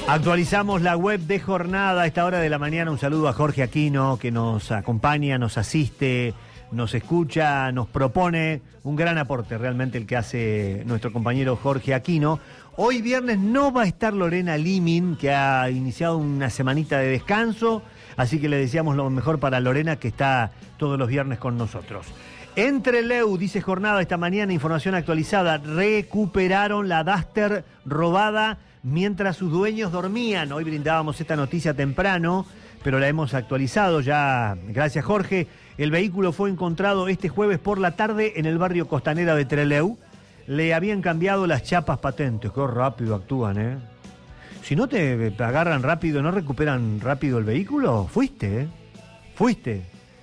Actualizamos la web de Jornada a esta hora de la mañana. Un saludo a Jorge Aquino, que nos acompaña, nos asiste, nos escucha, nos propone. Un gran aporte realmente el que hace nuestro compañero Jorge Aquino. Hoy viernes no va a estar Lorena Limin, que ha iniciado una semanita de descanso, así que le deseamos lo mejor para Lorena, que está todos los viernes con nosotros. En Trelew, dice Jornada esta mañana, información actualizada, recuperaron la Duster robada mientras sus dueños dormían. Hoy brindábamos esta noticia temprano, pero la hemos actualizado ya. Gracias, Jorge. El vehículo fue encontrado este jueves por la tarde en el barrio Costanera de Trelew. Le habían cambiado las chapas patentes. Qué rápido actúan, ¿eh? Si no te agarran rápido, ¿no recuperan rápido el vehículo? Fuiste, ¿eh? Fuiste.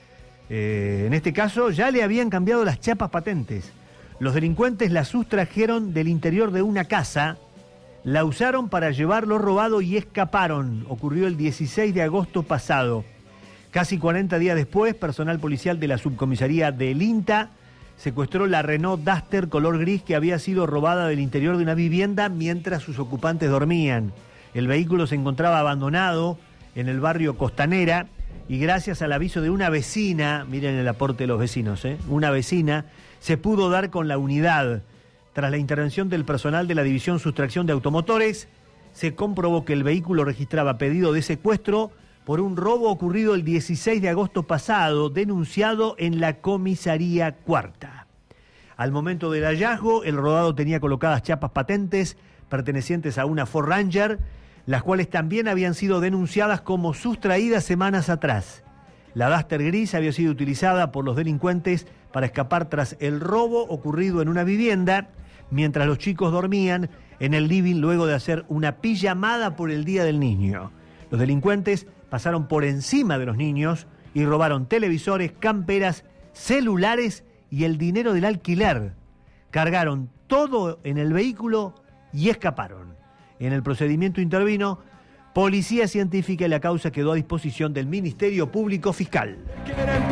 En este caso ya le habían cambiado las chapas patentes. Los delincuentes la sustrajeron del interior de una casa, la usaron para llevar lo robado y escaparon. Ocurrió el 16 de agosto pasado. Casi 40 días después, personal policial de la subcomisaría del INTA secuestró la Renault Duster color gris que había sido robada del interior de una vivienda mientras sus ocupantes dormían. El vehículo se encontraba abandonado en el barrio Costanera y gracias al aviso de una vecina, miren el aporte de los vecinos, una vecina, se pudo dar con la unidad. Tras la intervención del personal de la División Sustracción de Automotores, se comprobó que el vehículo registraba pedido de secuestro por un robo ocurrido el 16 de agosto pasado, denunciado en la comisaría cuarta. Al momento del hallazgo, el rodado tenía colocadas chapas patentes pertenecientes a una Ford Ranger, las cuales también habían sido denunciadas como sustraídas semanas atrás. La Duster gris había sido utilizada por los delincuentes para escapar tras el robo ocurrido en una vivienda, mientras los chicos dormían en el living luego de hacer una pijamada por el Día del Niño. Los delincuentes pasaron por encima de los niños y robaron televisores, camperas, celulares y el dinero del alquiler. Cargaron todo en el vehículo y escaparon. En el procedimiento intervino Policía Científica y la causa quedó a disposición del Ministerio Público Fiscal.